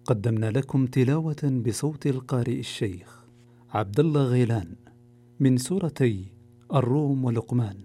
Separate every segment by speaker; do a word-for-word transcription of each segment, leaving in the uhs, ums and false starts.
Speaker 1: قدمنا لكم تلاوة بصوت القارئ الشيخ عبد الله غيلان من سورتي الروم ولقمان.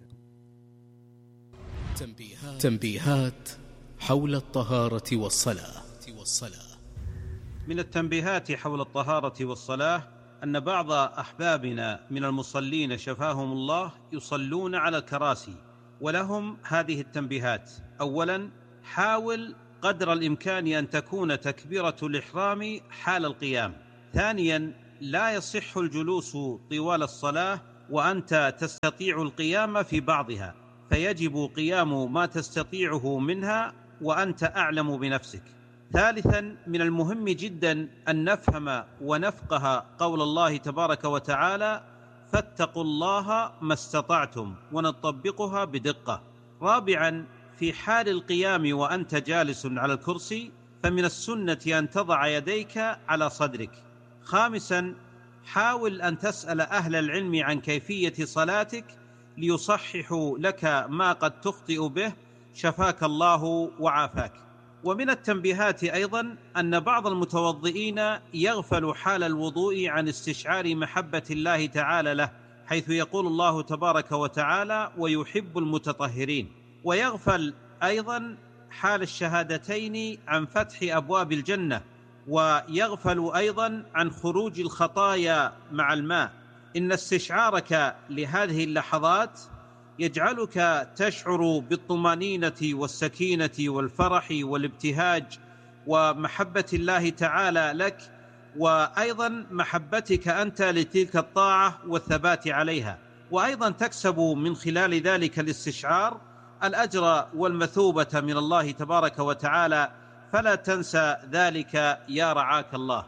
Speaker 2: تنبيهات, تنبيهات حول الطهارة والصلاة.
Speaker 3: من التنبيهات حول الطهارة والصلاة أن بعض أحبابنا من المصلين شفاهم الله يصلون على الكراسي، ولهم هذه التنبيهات. أولا، حاول قدر الإمكان أن تكون تكبيرة الإحرام حال القيام. ثانيا، لا يصح الجلوس طوال الصلاة وأنت تستطيع القيام في بعضها، فيجب قيام ما تستطيعه منها وأنت أعلم بنفسك. ثالثا، من المهم جدا أن نفهم ونفقه قول الله تبارك وتعالى: فاتقوا الله ما استطعتم، ونطبقها بدقة. رابعا، في حال القيام وأنت جالس على الكرسي فمن السنة أن تضع يديك على صدرك. خامسا، حاول أن تسأل أهل العلم عن كيفية صلاتك ليصححوا لك ما قد تخطئ به، شفاك الله وعافاك. ومن التنبيهات أيضا أن بعض المتوضئين يغفل حال الوضوء عن استشعار محبة الله تعالى له، حيث يقول الله تبارك وتعالى: ويحب المتطهرين. ويغفل أيضا حال الشهادتين عن فتح أبواب الجنة، ويغفل أيضا عن خروج الخطايا مع الماء. إن استشعارك لهذه اللحظات يجعلك تشعر بالطمأنينة والسكينة والفرح والابتهاج ومحبة الله تعالى لك، وأيضا محبتك أنت لتلك الطاعة والثبات عليها. وأيضا تكسب من خلال ذلك الاستشعار الأجر والمثوبة من الله تبارك وتعالى، فلا تنسى ذلك يا رعاك الله.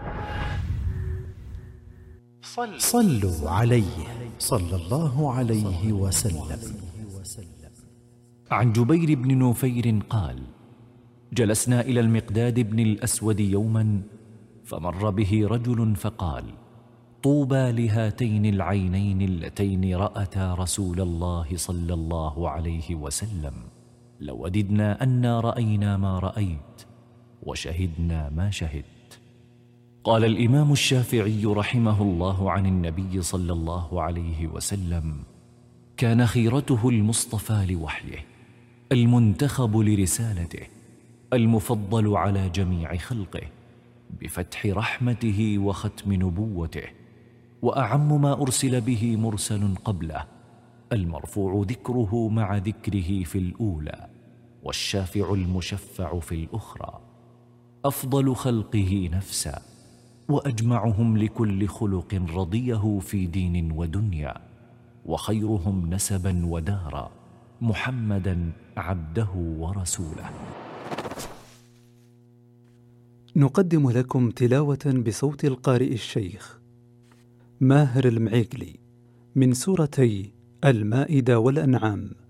Speaker 4: صلوا عليه صلى الله عليه وسلم. عن جبير بن نفير قال: جلسنا إلى المقداد بن الأسود يوما، فمر به رجل فقال: طوبى لهاتين العينين اللتين رأتا رسول الله صلى الله عليه وسلم، لوددنا أنا رأينا ما رأيت وشهدنا ما شهدت. قال الإمام الشافعي رحمه الله عن النبي صلى الله عليه وسلم: كان خيرته المصطفى لوحيه، المنتخب لرسالته، المفضل على جميع خلقه، بفتح رحمته وختم نبوته، وأعم ما أرسل به مرسل قبله، المرفوع ذكره مع ذكره في الأولى، والشافع المشفع في الأخرى، أفضل خلقه نفسا، وأجمعهم لكل خلق رضيه في دين ودنيا، وخيرهم نسبا ودارا، محمدا عبده ورسوله.
Speaker 1: نقدم لكم تلاوة بصوت القارئ الشيخ ماهر المعيقلي من سورتي المائدة والأنعام.